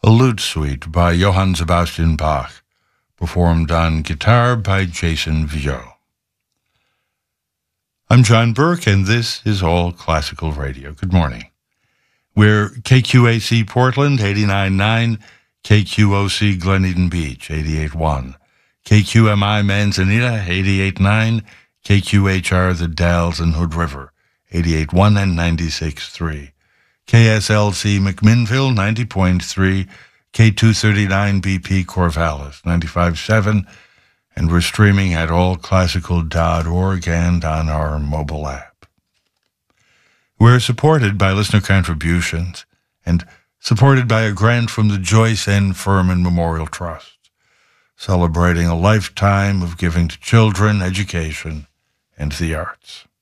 a lute suite by Johann Sebastian Bach, performed on guitar by Jason Viau. I'm John Burke, and this is All Classical Radio. Good morning. We're KQAC Portland, 89.9, KQOC Glen Eden Beach, 88.1, KQMI Manzanita, 88.9, KQHR The Dalles and Hood River, 88.1 and 96.3, KSLC McMinnville, 90.3, K239 BP Corvallis, 95.7, and we're streaming at allclassical.org and on our mobile app. We're supported by listener contributions and supported by a grant from the Joyce N. Furman Memorial Trust, celebrating a lifetime of giving to children, education, and the arts.